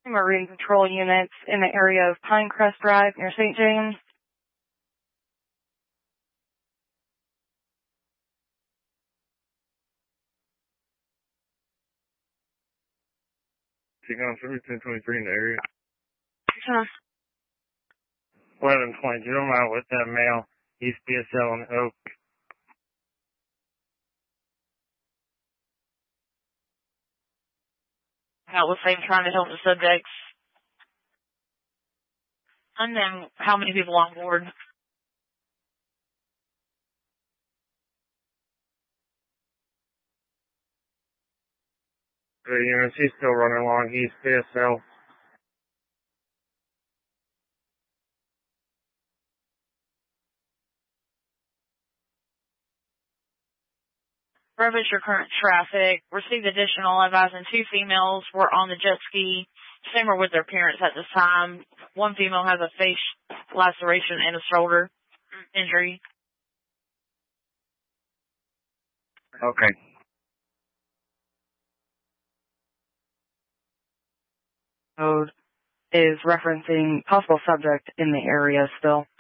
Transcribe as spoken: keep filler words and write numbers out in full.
Marine Patrol units in the area of Pinecrest Drive near Saint James. Taking on service ten twenty-three in the area. Huh. eleven twenty, zero mile with that male, East B S L on Oak. How was same trying to help the subjects? And then how many people on board? The units, he's still running along East B S L. Reference your current traffic. Received additional advising two females were on the jet ski. Same were with their parents at this time. One female has a face laceration and a shoulder injury. Okay. Code is referencing possible subject in the area still.